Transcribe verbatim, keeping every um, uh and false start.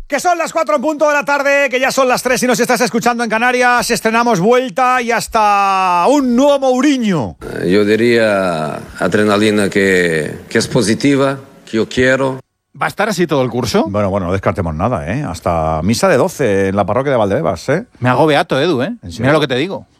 Que son las cuatro en punto de la tarde, que ya son las tres si nos estás escuchando en Canarias. Estrenamos vuelta y hasta un nuevo Mourinho. Yo diría adrenalina que, que es positiva, que yo quiero. ¿Va a estar así todo el curso? Bueno, bueno, no descartemos nada, ¿eh? Hasta misa de doce en la parroquia de Valdebebas, ¿eh? Me hago beato, Edu, ¿eh? Mira lo que te digo.